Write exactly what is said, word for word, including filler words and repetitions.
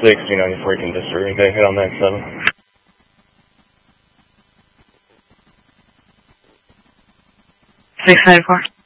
sixteen on your freaking district. Okay, hit on that seven. six ninety-four.